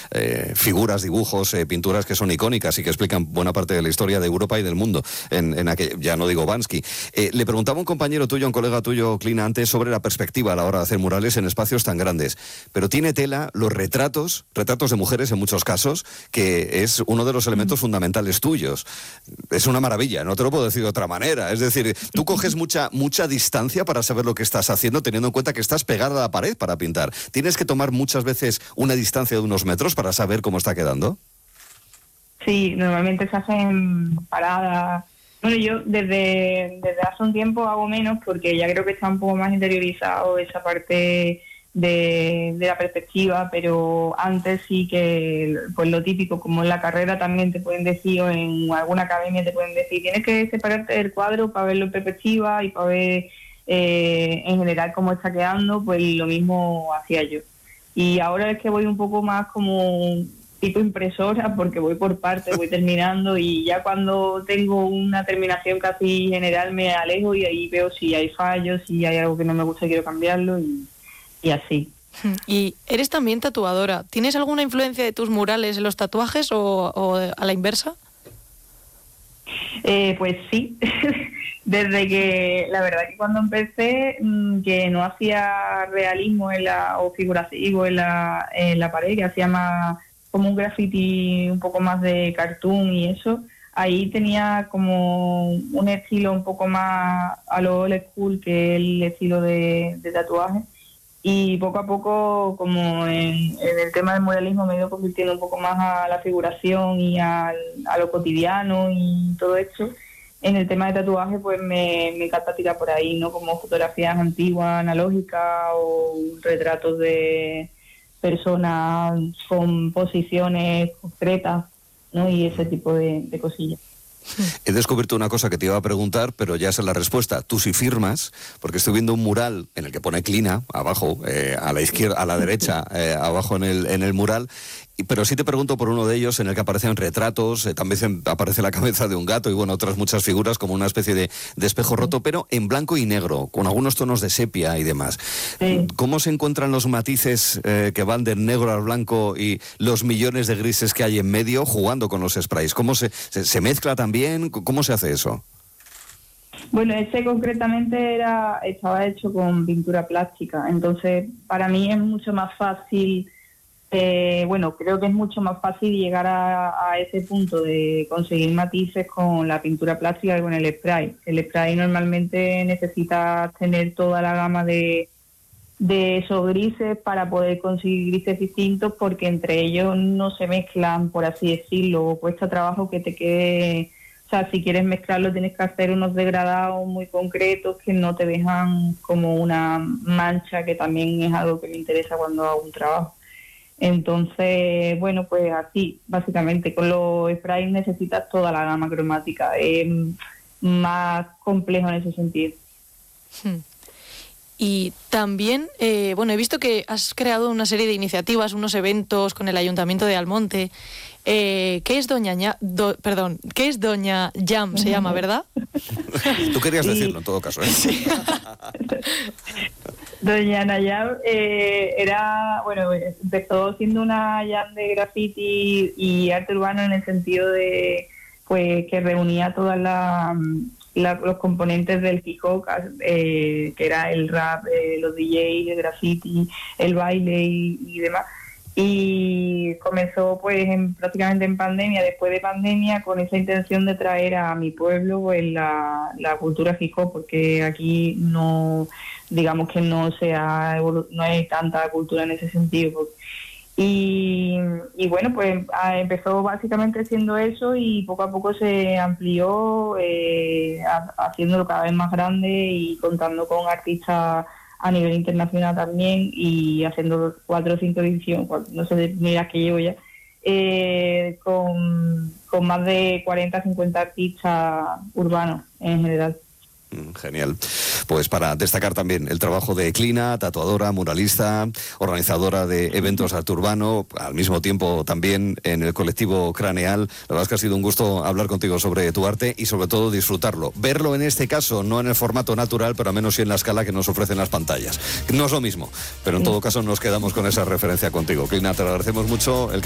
figuras, dibujos, pinturas que son icónicas y que explican buena parte de la historia de Europa y del mundo, ya no digo Bansky. Le preguntaba a un compañero tuyo, un colega tuyo, Clina, antes sobre la perspectiva a la hora de hacer murales en espacios tan grandes, pero tiene tela los retratos de mujeres en muchos casos, que es uno de los elementos fundamentales tuyos. Es una maravilla, no te lo puedo decir de otra manera. Es decir, tú coges mucha distancia para saber lo que estás haciendo, teniendo en cuenta que estás pegada a la pared para pintar. ¿Tienes que tomar muchas veces una distancia de unos metros para saber cómo está quedando? Sí, normalmente se hacen paradas. Bueno, yo desde hace un tiempo hago menos porque ya creo que está un poco más interiorizado esa parte de la perspectiva, pero antes sí que, pues lo típico, como en la carrera también te pueden decir, o en alguna academia te pueden decir, tienes que separarte del cuadro para verlo en perspectiva y para ver en general cómo está quedando, pues lo mismo hacía yo. Y ahora es que voy un poco más como tipo impresora, porque voy por partes, voy terminando, y ya cuando tengo una terminación casi general me alejo y ahí veo si hay fallos, si hay algo que no me gusta y quiero cambiarlo, y así. Y eres también tatuadora. ¿Tienes alguna influencia de tus murales en los tatuajes o a la inversa? Pues sí. Desde que, la verdad que cuando empecé, que no hacía realismo o figurativo en la pared, que hacía más como un graffiti un poco más de cartoon y eso, ahí tenía como un estilo un poco más a lo old school, que el estilo de tatuaje. Y poco a poco, como en el tema del muralismo, me he ido convirtiendo un poco más a la figuración y a lo cotidiano y todo esto. En el tema de tatuaje, pues me encanta tirar por ahí, ¿no? Como fotografías antiguas, analógicas, o retratos de personas con posiciones concretas, ¿no? Y ese tipo de cosillas. He descubierto una cosa que te iba a preguntar, pero ya sé la respuesta. Tú sí firmas, porque estoy viendo un mural en el que pone Clina, abajo, a la izquierda, a la derecha, abajo en el mural. Pero sí te pregunto por uno de ellos en el que aparecen retratos, también aparece la cabeza de un gato y bueno, otras muchas figuras como una especie de espejo roto, pero en blanco y negro, con algunos tonos de sepia y demás. Sí. ¿Cómo se encuentran los matices que van del negro al blanco y los millones de grises que hay en medio jugando con los sprays? ¿Cómo se mezcla también? ¿Cómo se hace eso? Bueno, ese concretamente estaba hecho con pintura plástica, entonces para mí es mucho más fácil. Creo que es mucho más fácil llegar a ese punto de conseguir matices con la pintura plástica que con el spray. El spray normalmente necesita tener toda la gama de esos grises para poder conseguir grises distintos, porque entre ellos no se mezclan, por así decirlo. Cuesta trabajo que te quede. O sea, si quieres mezclarlo tienes que hacer unos degradados muy concretos que no te dejan como una mancha, que también es algo que me interesa cuando hago un trabajo. Entonces, bueno, pues así, básicamente, con los sprays necesitas toda la gama cromática, es más complejo en ese sentido. Y también, he visto que has creado una serie de iniciativas, unos eventos con el Ayuntamiento de Almonte. ¿Qué es Doña Jam? Se llama, ¿verdad? Tú querías decirlo en todo caso, ¿eh? Sí. Doña Nayab empezó siendo una jam de graffiti y arte urbano, en el sentido de pues que reunía todas los componentes del hip hop, que era el rap, los DJs, el graffiti, el baile y demás. Y comenzó pues prácticamente en pandemia, después de pandemia, con esa intención de traer a mi pueblo pues la cultura hip hop, porque aquí no, digamos que no hay tanta cultura en ese sentido. Y bueno, pues empezó básicamente siendo eso, y poco a poco se amplió, haciéndolo cada vez más grande y contando con artistas a nivel internacional también, y haciendo 4 o 5 ediciones, no sé, mira que llevo ya, con más de 40 o 50 artistas urbanos en general. Genial. Pues para destacar también el trabajo de Clina, tatuadora, muralista, organizadora de eventos arte urbano, al mismo tiempo también en el colectivo Craneal. La verdad es que ha sido un gusto hablar contigo sobre tu arte y sobre todo disfrutarlo. Verlo en este caso, no en el formato natural, pero al menos sí en la escala que nos ofrecen las pantallas. No es lo mismo, pero en todo caso nos quedamos con esa referencia contigo. Clina, te agradecemos mucho el